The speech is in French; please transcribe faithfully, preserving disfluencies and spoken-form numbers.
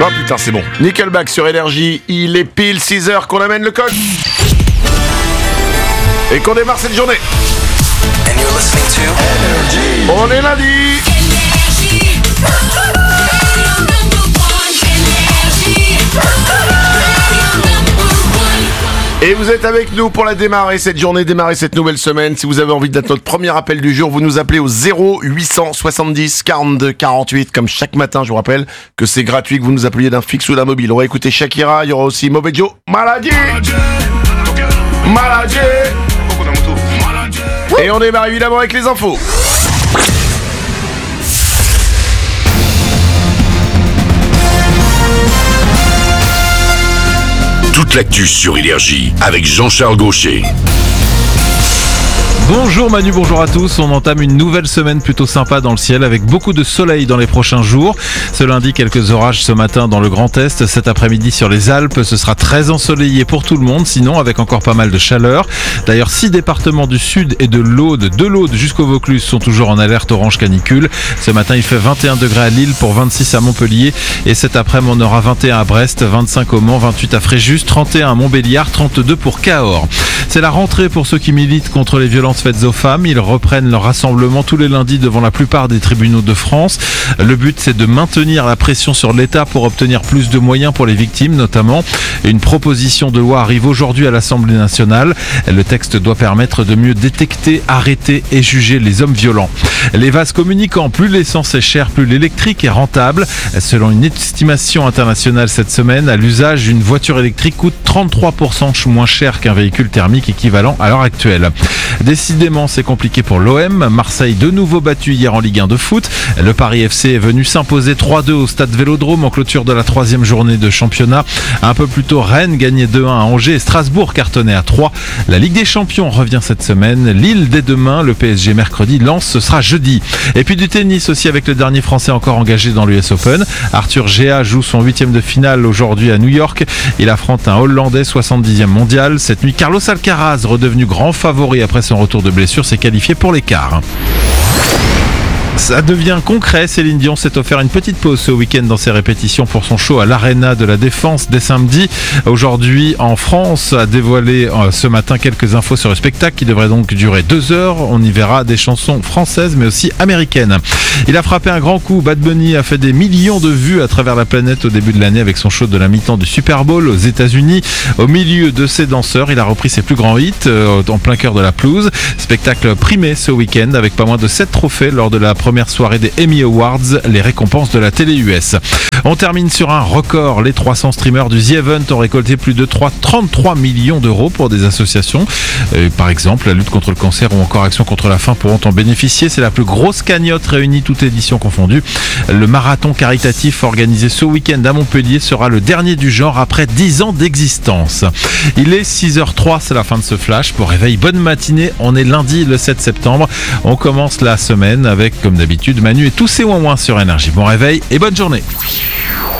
Oh putain, c'est bon. Nickelback sur Énergie, il est pile six heures qu'on amène le coq. Et qu'on démarre cette journée. And you're listening to On est lundi. Et vous êtes avec nous pour la démarrer cette journée, démarrer cette nouvelle semaine. Si vous avez envie d'être notre premier appel du jour, vous nous appelez au zéro huit cent soixante-dix quarante-deux quarante-huit. Comme chaque matin, je vous rappelle que c'est gratuit, que vous nous appeliez d'un fixe ou d'un mobile. On va écouter Shakira, il y aura aussi Mauvais Joe, Maladie Maladie. Et on démarre évidemment avec les infos. Toute l'actu sur Énergie avec Jean-Charles Gaucher. Bonjour Manu, bonjour à tous. On entame une nouvelle semaine plutôt sympa dans le ciel avec beaucoup de soleil dans les prochains jours. Ce lundi, quelques orages ce matin dans le Grand Est. Cet après-midi sur les Alpes, ce sera très ensoleillé pour tout le monde, sinon avec encore pas mal de chaleur. D'ailleurs, six départements du Sud et de l'Aude, de l'Aude jusqu'au Vaucluse sont toujours en alerte orange canicule. Ce matin, il fait vingt et un degrés à Lille pour vingt-six à Montpellier. Et cet après-midi, on aura vingt et un à Brest, vingt-cinq au Mans, vingt-huit à Fréjus, trente et un à Montbéliard, trente-deux pour Cahors. C'est la rentrée pour ceux qui militent contre les violences faites aux femmes. Ils reprennent leur rassemblement tous les lundis devant la plupart des tribunaux de France. Le but, c'est de maintenir la pression sur l'État pour obtenir plus de moyens pour les victimes, notamment. Une proposition de loi arrive aujourd'hui à l'Assemblée nationale. Le texte doit permettre de mieux détecter, arrêter et juger les hommes violents. Les vases communicants, plus l'essence est chère, plus l'électrique est rentable. Selon une estimation internationale cette semaine, à l'usage, une voiture électrique coûte trente-trois pour cent moins cher qu'un véhicule thermique équivalent à l'heure actuelle. Décidément, c'est compliqué pour l'O M. Marseille de nouveau battu hier en Ligue un de foot. Le Paris F C est venu s'imposer trois deux au stade Vélodrome en clôture de la troisième journée de championnat. Un peu plus tôt, Rennes gagnait deux un à Angers et Strasbourg cartonnait à trois. La Ligue des Champions revient cette semaine. Lille dès demain, le P S G mercredi, Lens ce sera jeudi. Et puis du tennis aussi avec le dernier Français encore engagé dans l'U S Open. Arthur Géa joue son huitième de finale aujourd'hui à New York. Il affronte un Hollandais soixante-dixième mondial. Cette nuit, Carlos Alcaraz, redevenu grand favori après son retour de blessure, s'est qualifié pour les quarts. Ça devient concret, Céline Dion s'est offert une petite pause ce week-end dans ses répétitions pour son show à l'Arena de la Défense dès samedi. Aujourd'hui, en France, a dévoilé euh, ce matin quelques infos sur le spectacle qui devrait donc durer deux heures. On y verra des chansons françaises mais aussi américaines. Il a frappé un grand coup. Bad Bunny a fait des millions de vues à travers la planète au début de l'année avec son show de la mi-temps du Super Bowl aux États-Unis. Au milieu de ses danseurs, il a repris ses plus grands hits euh, en plein cœur de la pelouse. Spectacle primé ce week-end avec pas moins de sept trophées lors de la première soirée des Emmy Awards, les récompenses de la télé U S. On termine sur un record. Les trois cents streamers du The Event ont récolté plus de trente-trois millions d'euros pour des associations. Euh, par exemple, la lutte contre le cancer ou encore Action contre la faim pourront en bénéficier. C'est la plus grosse cagnotte réunie toute édition confondue. Le marathon caritatif organisé ce week-end à Montpellier sera le dernier du genre après dix ans d'existence. Il est six heures zéro trois, c'est la fin de ce flash. Pour réveil, bonne matinée. On est lundi le sept septembre. On commence la semaine avec, comme d'habitude, Manu et tous ses ouin-ouin sur Énergie. Bon réveil et bonne journée.